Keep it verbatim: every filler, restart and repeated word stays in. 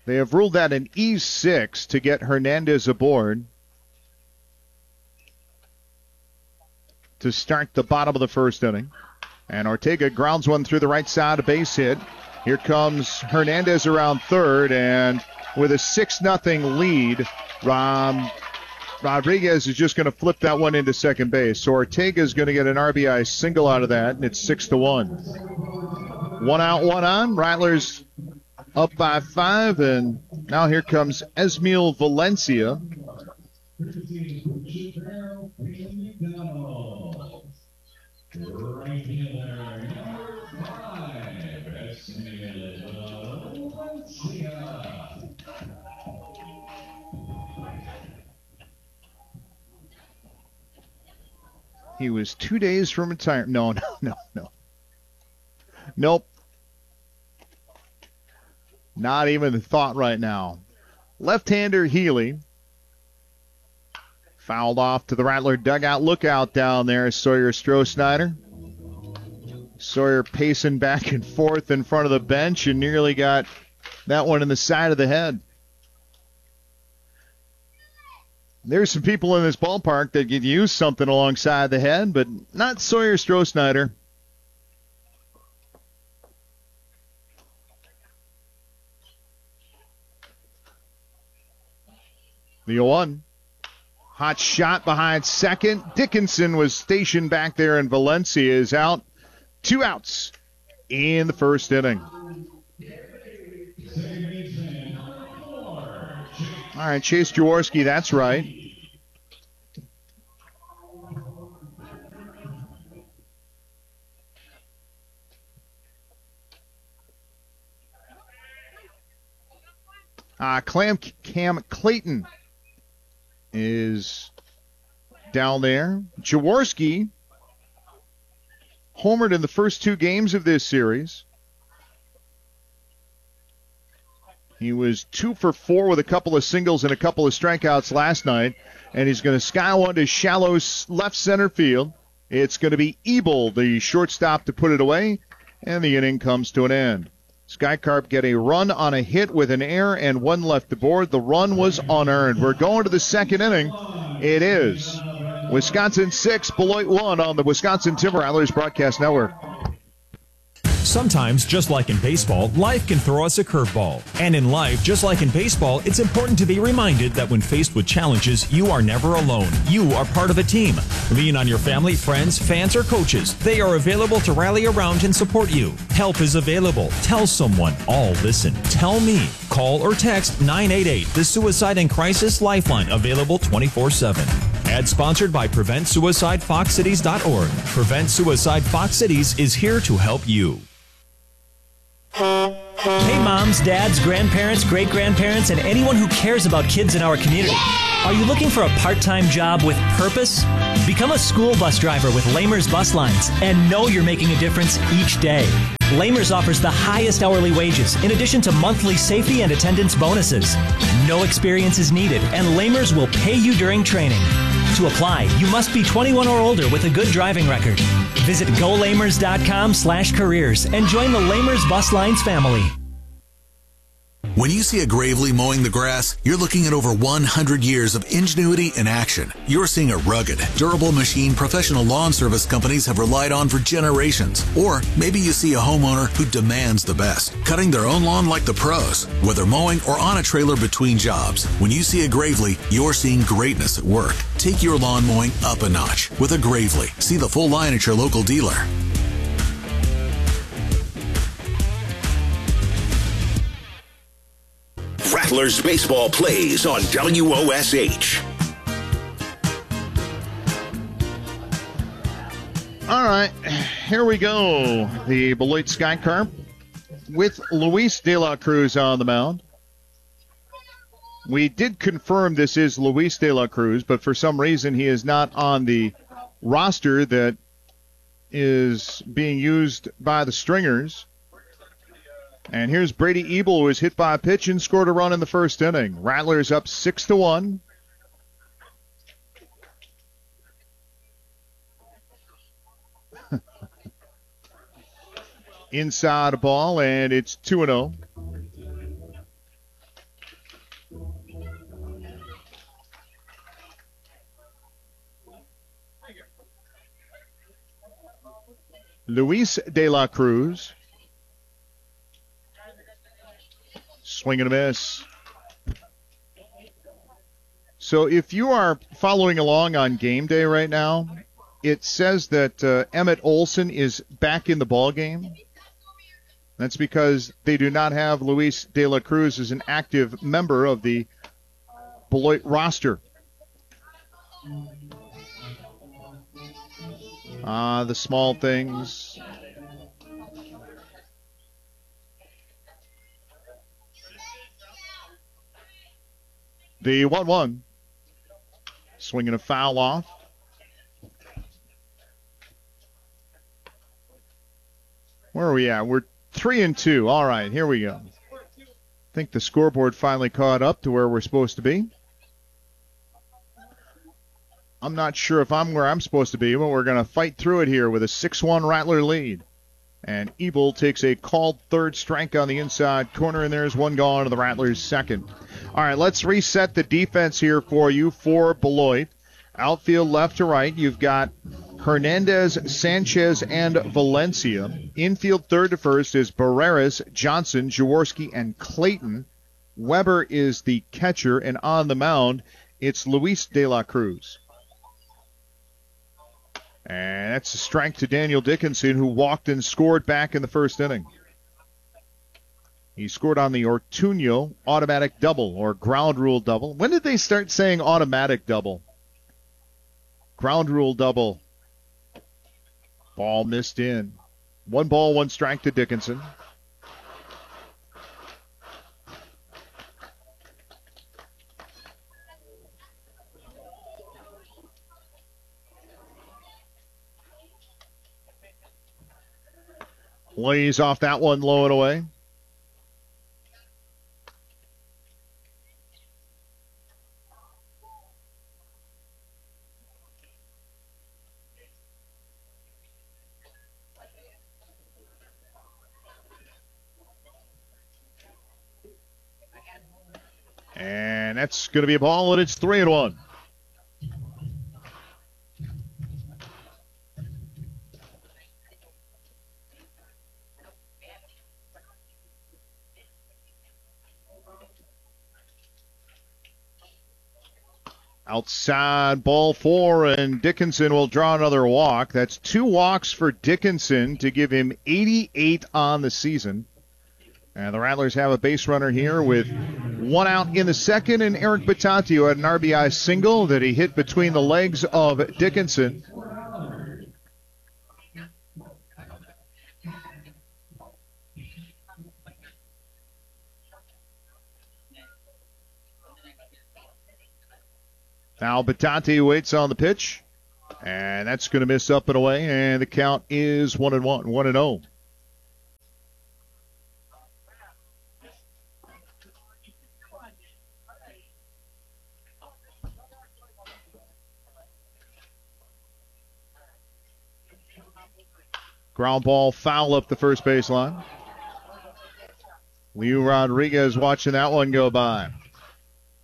They have ruled that an E six to get Hernandez aboard to start the bottom of the first inning. And Ortega grounds one through the right side, a base hit. Here comes Hernandez around third, and with a six nothing lead, Rom, Rodriguez is just going to flip that one into second base. So Ortega is going to get an R B I single out of that, and it's six to one. One out, one on. Rattlers up by five, and now here comes Esmil Valencia. He was two days from retirement. No, no, no, no. Nope. Not even a thought right now. Left-hander Healy. Fouled off to the Rattler dugout. Look out down there, Sawyer Stroh-Snyder. Sawyer pacing back and forth in front of the bench and nearly got that one in the side of the head. There's some people in this ballpark that could use something alongside the head, but not Sawyer Stroh-Snyder. The oh one. Hot shot behind second. Dickinson was stationed back there, and Valencia is out. Two outs in the first inning. All right, Chase Jaworski, that's right. Uh, Clam Cam Clayton is down there. Jaworski homered in the first two games of this series. He was two for four with a couple of singles and a couple of strikeouts last night, and he's going to sky one to shallow left center field. It's going to be Ebel, the shortstop, to put it away, and the inning comes to an end. Sky Carp get a run on a hit with an error and one left aboard. The run was unearned. We're going to the second inning. It is Wisconsin six, Beloit one on the Wisconsin Timber Rattlers Broadcast Network. Sometimes, just like in baseball, life can throw us a curveball. And in life, just like in baseball, it's important to be reminded that when faced with challenges, you are never alone. You are part of a team. Lean on your family, friends, fans, or coaches. They are available to rally around and support you. Help is available. Tell someone. All listen. Tell me. Call or text nine eight eight, the Suicide and Crisis Lifeline, available twenty-four seven. Ad sponsored by Prevent Suicide Fox Cities dot org. Prevent Suicide Fox Cities is here to help you. Hey moms, dads, grandparents, great-grandparents, and anyone who cares about kids in our community. Are you looking for a part-time job with purpose? Become a school bus driver with Lamers Bus Lines and know you're making a difference each day. Lamers offers the highest hourly wages in addition to monthly safety and attendance bonuses. No experience is needed, and Lamers will pay you during training. To apply, you must be twenty-one or older with a good driving record. Visit golamers.com slash careers and join the Lamers Bus Lines family. When you see a Gravely mowing the grass, you're looking at over one hundred years of ingenuity in action. You're seeing a rugged, durable machine professional lawn service companies have relied on for generations. Or maybe you see a homeowner who demands the best, cutting their own lawn like the pros, whether mowing or on a trailer between jobs. When you see a Gravely, you're seeing greatness at work. Take your lawn mowing up a notch with a Gravely. See the full line at your local dealer. Rattlers baseball plays on W O S H. All right, here we go. The Beloit Sky Carp with Luis De La Cruz on the mound. We did confirm this is Luis De La Cruz, but for some reason he is not on the roster that is being used by the Stringers. And here's Brady Ebel, who was hit by a pitch and scored a run in the first inning. Rattlers up six to one. Inside ball, and it's two and oh. Luis De La Cruz. Swing and a miss. So if you are following along on game day right now, it says that uh, Emmett Olson is back in the ball game. That's because they do not have Luis De La Cruz as an active member of the Beloit roster. Ah, the small things. The one one. Swinging a foul off. Where are we at? We're three and two. All right, here we go. I think the scoreboard finally caught up to where we're supposed to be. I'm not sure if I'm where I'm supposed to be, but we're going to fight through it here with a six one Rattler lead. And Ebel takes a called third strike on the inside corner, and there's one gone to the Rattlers' second. All right, let's reset the defense here for you for Beloit. Outfield left to right, you've got Hernandez, Sanchez, and Valencia. Infield third to first is Barreras, Johnson, Jaworski, and Clayton. Weber is the catcher, and on the mound, it's Luis De La Cruz. And that's a strike to Daniel Dickinson, who walked and scored back in the first inning. He scored on the Ortuño automatic double, or ground rule double. When did they start saying automatic double? Ground rule double. Ball missed in. One ball, one strike to Dickinson. Lays off that one low and away. And that's going to be a ball, and it's three and one. Outside ball four, and Dickinson will draw another walk. That's two walks for Dickinson to give him eighty-eight on the season. And the Rattlers have a base runner here with one out in the second, and Eric Batanti, who had an R B I single that he hit between the legs of Dickinson. Now Batanti waits on the pitch, and that's going to miss up and away, and the count is one and one, one and zero. Ground ball foul up the first baseline. Leo Rodriguez watching that one go by.